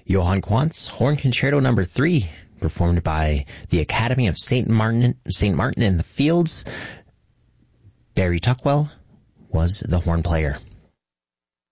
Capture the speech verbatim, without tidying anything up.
Johann Quantz, Horn Concerto number three, performed by the Academy of Saint Martin, Saint Martin in the Fields. Barry Tuckwell was the horn player.